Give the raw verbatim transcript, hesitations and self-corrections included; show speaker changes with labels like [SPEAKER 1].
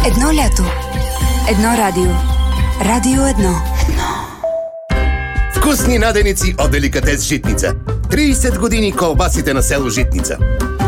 [SPEAKER 1] Едно лято. Едно радио. Радио едно. Едно.
[SPEAKER 2] Вкусни наденици от Деликатес Житница. трийсет години колбасите на село Житница.